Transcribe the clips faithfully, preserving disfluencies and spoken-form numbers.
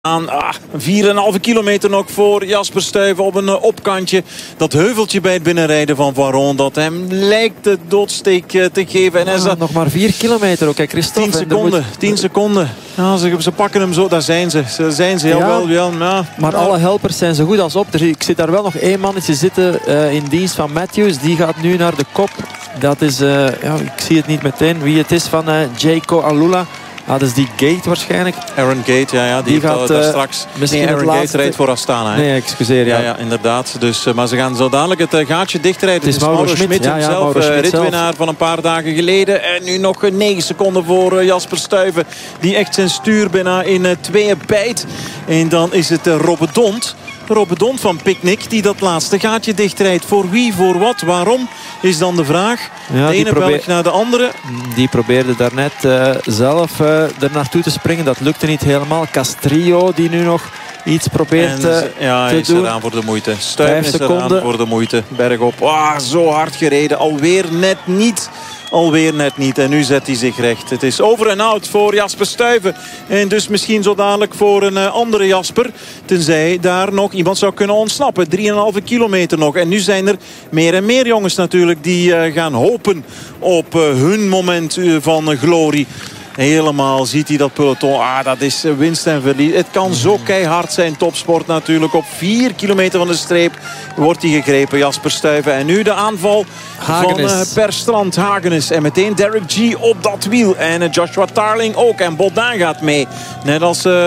Aan ah, vier komma vijf kilometer nog voor Jasper Stuyven op een uh, opkantje. Dat heuveltje bij het binnenrijden van Voiron, dat hem lijkt de doodsteek uh, te geven. En hij ah, zat... Nog maar vier kilometer ook, hè, Christophe. tien seconden, moet... tien seconden. Ja, ze, ze pakken hem zo, daar zijn ze. Ze zijn ze heel ja, wel. Ja, ja. Maar ja. Alle helpers zijn zo goed als op. Er, ik zit daar wel nog één mannetje zitten uh, in dienst van Matthews. Die gaat nu naar de kop. Dat is, uh, ja, ik zie het niet meteen wie het is van uh, Jayco Alula. Ah, dat is die Gate waarschijnlijk. Aaron Gate, ja, ja die, die gaat uh, straks. Misschien nee, Aaron Gate laatste... rijdt voor Astana. Hè? Nee, excuseer. Ja, ja, ja inderdaad. Dus, uh, maar ze gaan zo dadelijk het uh, gaatje dichtrijden. Het is Mauro Schmid ja, ja, zelf, uh, ritwinnaar zelf. Van een paar dagen geleden. En nu nog uh, negen seconden voor uh, Jasper Stuyven. Die echt zijn stuur bijna in uh, tweeën bijt. En dan is het uh, Robbe Dont. Robbe Dont van Picnic die dat laatste gaatje dichtrijdt. Voor wie, voor wat, waarom is dan de vraag. Ja, de ene probeer... Belg naar de andere. Die probeerde daarnet uh, zelf uh, er naartoe te springen. Dat lukte niet helemaal. Castrillo die nu nog iets probeert uh, en, ja, te is doen. eraan voor de moeite. Stuyven is eraan voor de moeite. Bergop. Ah, zo hard gereden. Alweer net niet. Alweer net niet. En nu zet hij zich recht. Het is over en out voor Jasper Stuyven. En dus misschien zo dadelijk voor een uh, andere Jasper. Tenzij daar nog iemand zou kunnen ontsnappen. drie komma vijf kilometer nog. En nu zijn er meer en meer jongens natuurlijk die uh, gaan hopen op uh, hun moment uh, van uh, glorie. Helemaal ziet hij dat peloton. Ah, dat is winst en verlies. Het kan zo keihard zijn. Topsport natuurlijk. Op vier kilometer van de streep wordt hij gegrepen. Jasper Stuyven. En nu de aanval Hagenes. van uh, Per Strand. Hagenes. En meteen Derek G op dat wiel. En uh, Joshua Tarling ook. En Bodin gaat mee. Net als... Uh,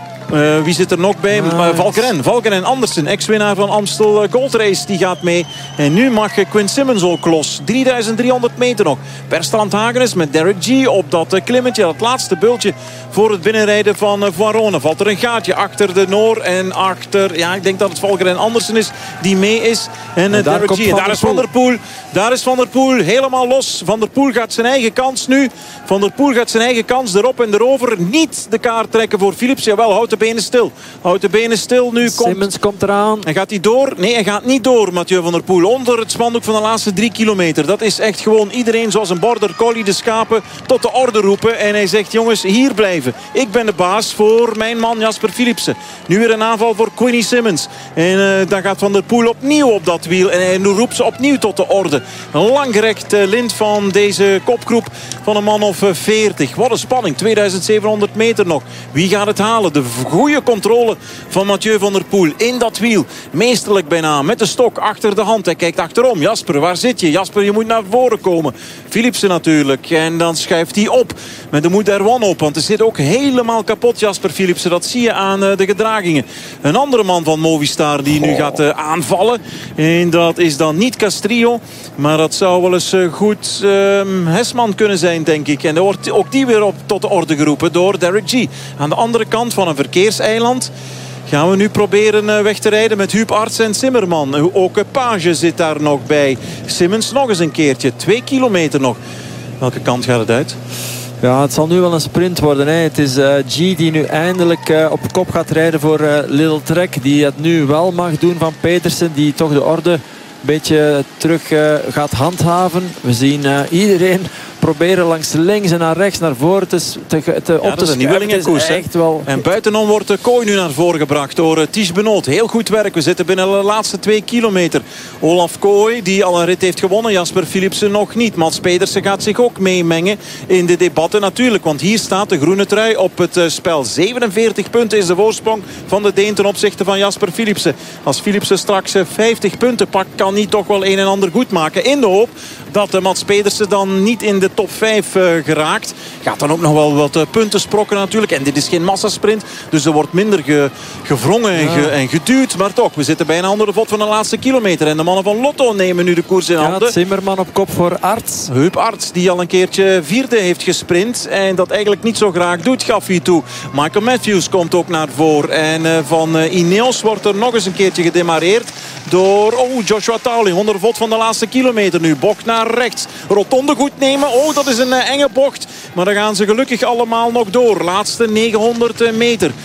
Uh, wie zit er nog bij? Uh, Valkeren. Valkeren Andersen, ex-winnaar van Amstel Gold Race, die gaat mee. En nu mag Quinn Simmons ook los. drieduizend driehonderd meter nog. Per Strand Hagenes met Derek G op dat uh, klimmetje. Dat laatste bultje voor het binnenrijden van uh, Voiron. Valt er een gaatje achter de Noor en achter... Ja, ik denk dat het Valkeren Andersen is die mee is. En, uh, en Derek G. En daar is Van der Poel. Daar is Van der Poel helemaal los. Van der Poel gaat zijn eigen kans nu. Van der Poel gaat zijn eigen kans erop en erover. Niet de kaart trekken voor Philips. Jawel, houdt de benen stil. Houdt de benen stil. Nu komt... Simmons komt eraan. En gaat hij door? Nee, hij gaat niet door, Mathieu van der Poel. Onder het spandoek van de laatste drie kilometer. Dat is echt gewoon iedereen zoals een border collie de schapen tot de orde roepen. En hij zegt, jongens, hier blijven. Ik ben de baas voor mijn man Jasper Philipsen. Nu weer een aanval voor Quinny Simmons. En uh, dan gaat Van der Poel opnieuw op dat wiel. En hij roept ze opnieuw tot de orde. Een langgerecht uh, lint van deze kopgroep van een man of uh, veertig. Wat een spanning. tweeduizend zevenhonderd meter nog. Wie gaat het halen? De goede controle van Mathieu van der Poel in dat wiel. Meesterlijk bijna met de stok achter de hand. Hij kijkt achterom. Jasper, waar zit je? Jasper, je moet naar voren komen. Philipsen natuurlijk. En dan schuift hij op met de moed er one op. Want hij zit ook helemaal kapot, Jasper Philipsen. Dat zie je aan uh, de gedragingen. Een andere man van Movistar die nu gaat uh, aanvallen. En dat is dan niet Castrillo. Maar dat zou wel eens uh, goed uh, Hesman kunnen zijn, denk ik. En dan wordt ook die weer op tot de orde geroepen door Derek G. Aan de andere kant van een verkeerseiland gaan we nu proberen weg te rijden met Huub Arts en Zimmerman. Ook Page zit daar nog bij. Simmons nog eens een keertje. Twee kilometer nog. Welke kant gaat het uit? Ja, het zal nu wel een sprint worden. Hè. Het is uh, G die nu eindelijk uh, op kop gaat rijden voor uh, Little Trek. Die het nu wel mag doen van Petersen. Die toch de orde een beetje terug uh, gaat handhaven. We zien uh, iedereen proberen langs links en naar rechts naar voren te, te, te, ja, op te schuiven. Wel... En buitenom wordt de kooi nu naar voren gebracht door uh, Ties Benoot. Heel goed werk. We zitten binnen de laatste twee kilometer. Olaf Kooi die al een rit heeft gewonnen. Jasper Philipsen nog niet. Mats Pedersen gaat zich ook meemengen in de debatten natuurlijk. Want hier staat de groene trui op het uh, spel. zevenenveertig punten is de voorsprong van de Deen ten opzichte van Jasper Philipsen. Als Philipsen straks uh, vijftig punten pakt, kan hij toch wel een en ander goed maken. In de hoop dat uh, Mats Pedersen dan niet in de top vijf uh, geraakt. Gaat dan ook nog wel wat uh, punten sprokken natuurlijk. En dit is geen massasprint. Dus er wordt minder ge, gevrongen en, ge, en geduwd. Maar toch, we zitten bijna onder de vod van de laatste kilometer. En de mannen van Lotto nemen nu de koers in handen. Ja, Zimmerman op kop voor Arts. Huub Arts, die al een keertje vierde heeft gesprint. En dat eigenlijk niet zo graag doet, gaf hij toe. Michael Matthews komt ook naar voren. En uh, van uh, Ineos wordt er nog eens een keertje gedemareerd. Door oh, Joshua Tarling. Onder de vod van de laatste kilometer nu. Bocht naar rechts. Rotonde goed nemen. Oh, dat is een uh, enge bocht. Maar dan gaan ze gelukkig allemaal nog door. Laatste negenhonderd meter.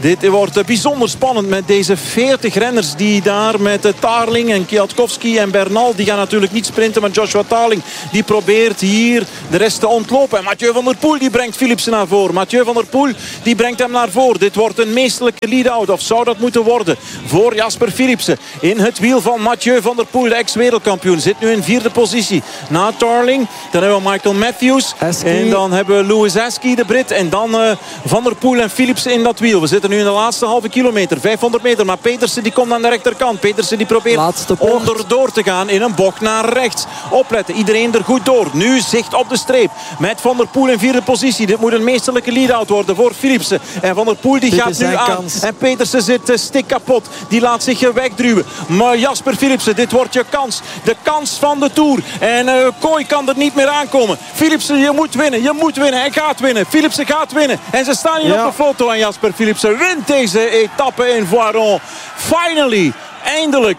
Dit wordt bijzonder spannend met deze veertig renners die daar met Tarling en Kwiatkowski en Bernal. Die gaan natuurlijk niet sprinten, maar Joshua Tarling die probeert hier de rest te ontlopen. En Mathieu van der Poel die brengt Philipsen naar voren. Mathieu van der Poel die brengt hem naar voren. Dit wordt een meesterlijke lead-out, of zou dat moeten worden, voor Jasper Philipsen. In het wiel van Mathieu van der Poel, de ex-wereldkampioen. Zit nu in vierde positie. Na Tarling, dan hebben we Michael Matthews. Askey. En dan hebben we Louis Askey, de Brit. En dan uh, Van der Poel en Philipsen in dat wiel. We zitten nu in de laatste halve kilometer. vijfhonderd meter. Maar Petersen die komt aan de rechterkant. Petersen die probeert onderdoor te gaan in een bocht naar rechts. Opletten. Iedereen er goed door. Nu zicht op de streep. Met Van der Poel in vierde positie. Dit moet een meesterlijke lead-out worden voor Philipsen. En Van der Poel die Dit gaat nu aan. Kans. En Petersen zit uh, stik kapot. Die laat zich uh, wegduwen. Maar Jasper Philipsen, dit wordt je kans. De kans van de Tour. En uh, Kooi kan er niet meer aankomen. Philipsen, je moet winnen. Je moet winnen. Hij gaat winnen. Philipsen gaat winnen. En ze staan hier ja. op de foto. En Jasper Philipsen wint deze etappe in Voiron. Finally. Eindelijk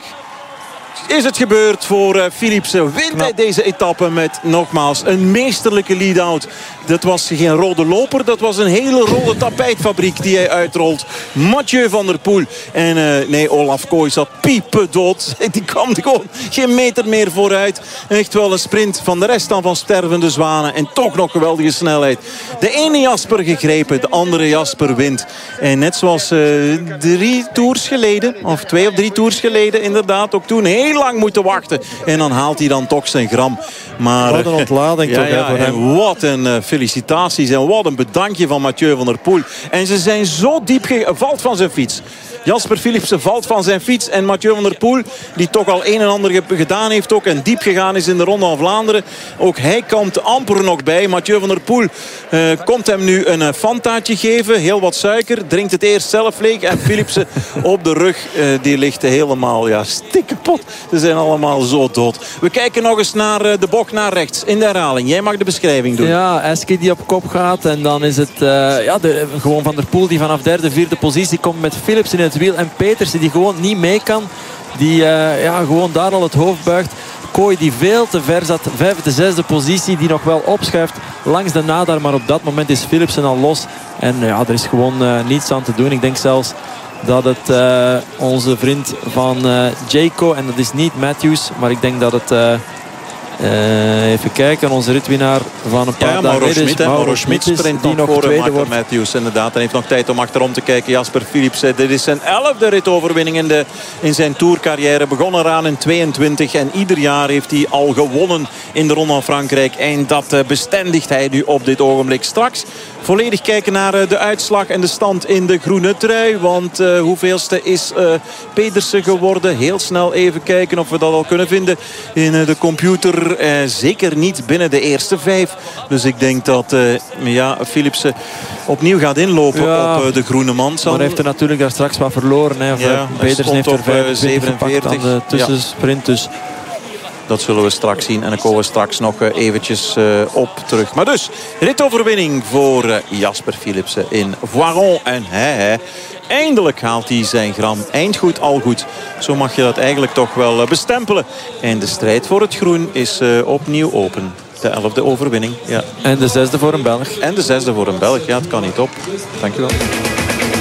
is het gebeurd voor uh, Philipsen. Wint hij deze etappe met nogmaals een meesterlijke lead-out. Dat was geen rode loper. Dat was een hele rode tapijtfabriek die hij uitrolt. Mathieu van der Poel. En uh, nee, Olaf Kooi zat piependood. Die kwam gewoon geen meter meer vooruit. Echt wel een sprint van de rest dan van stervende zwanen. En toch nog geweldige snelheid. De ene Jasper gegrepen. De andere Jasper wint. En net zoals uh, drie tours geleden. Of twee of drie tours geleden inderdaad. Ook toen heel lang moeten wachten. En dan haalt hij dan toch zijn gram. Maar, wat een ontlading ja, toch ja, voor hem. En wat een uh, felicitaties. En wat een bedankje van Mathieu van der Poel. En ze zijn zo diep ge- valt van zijn fiets. Jasper Philipsen valt van zijn fiets. En Mathieu van der Poel, die toch al een en ander ge- gedaan heeft ook. En diep gegaan is in de Ronde van Vlaanderen. Ook hij komt amper nog bij. Mathieu van der Poel uh, komt hem nu een uh, Fantaatje geven. Heel wat suiker. Drinkt het eerst zelf leeg. En Philipsen op de rug. Uh, die ligt helemaal ja, stikkepot. Ze zijn allemaal zo dood. We kijken nog eens naar uh, de bocht naar rechts. In de herhaling. Jij mag de beschrijving doen. Ja, Askey die op kop gaat. En dan is het uh, ja, de, gewoon Van der Poel die vanaf derde, vierde positie komt met Philipsen in het wiel. En Petersen die gewoon niet mee kan. Die uh, ja, gewoon daar al het hoofd buigt. Kooi die veel te ver zat. Vijfde, zesde positie. Die nog wel opschuift langs de nadar. Maar op dat moment is Philipsen al los. En ja, er is gewoon uh, niets aan te doen. Ik denk zelfs dat het uh, onze vriend van uh, Jayco. En dat is niet Matthews. Maar ik denk dat het... Uh, Uh, even kijken, onze ritwinnaar van een paar ja, dagen Mauro Schmid, Mauro Schmid Schmid sprint die nog nog voor tweede Michael wordt. Matthews inderdaad. En heeft nog tijd om achterom te kijken. Jasper Philipsen, dit is zijn elfde ritoverwinning in, de, in zijn tourcarrière. Begonnen eraan in tweeëntwintig en ieder jaar heeft hij al gewonnen in de Ronde van Frankrijk. En dat uh, bestendigt hij nu op dit ogenblik. Straks volledig kijken naar uh, de uitslag en de stand in de groene trui. Want uh, hoeveelste is uh, Pedersen geworden? Heel snel even kijken of we dat al kunnen vinden in uh, de computer. Uh, zeker niet binnen de eerste vijf. Dus ik denk dat uh, ja, Philipsen opnieuw gaat inlopen ja, op uh, de groene man. Maar hij heeft er natuurlijk daar straks wat verloren. Hè. Ja, Pedersen heeft er op uh, zevenenveertig aan de tussensprint. Ja. Dus. Dat zullen we straks zien. En dan komen we straks nog uh, eventjes uh, op terug. Maar dus, ritoverwinning voor uh, Jasper Philipsen in Voiron. En hij, hij, eindelijk haalt hij zijn gram. Eindgoed, al goed. Zo mag je dat eigenlijk toch wel uh, bestempelen. En de strijd voor het groen is uh, opnieuw open. De elfde overwinning. Ja. En de zesde voor een Belg. En de zesde voor een Belg. Ja, het kan niet op. Dankjewel.